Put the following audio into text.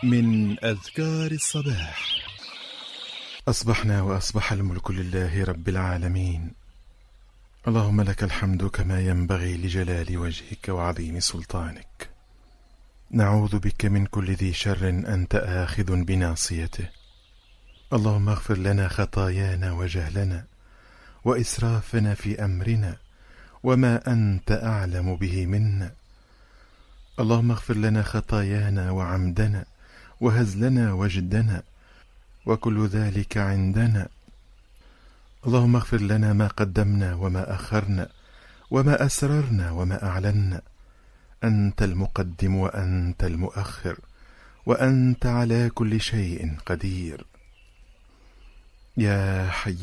من أذكار الصباح. أصبحنا وأصبح الملك لله رب العالمين. اللهم لك الحمد كما ينبغي لجلال وجهك وعظيم سلطانك. نعوذ بك من كل ذي شر أنت آخذ بناصيته. اللهم اغفر لنا خطايانا وجهلنا وإسرافنا في أمرنا وما أنت أعلم به منا. اللهم اغفر لنا خطايانا وعمدنا وهزلنا وجدنا وكل ذلك عندنا. اللهم اغفر لنا ما قدمنا وما أخرنا وما أسررنا وما أعلنا. أنت المقدم وأنت المؤخر وأنت على كل شيء قدير. يا حي